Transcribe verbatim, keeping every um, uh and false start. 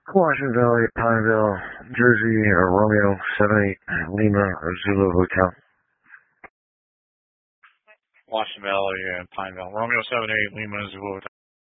Washington Valley, Pineville, Jersey, or Romeo seven eight Lima or Zulu Hotel. Washington Valley and Pineville. Romeo seven eight Lima Zulu Hotel.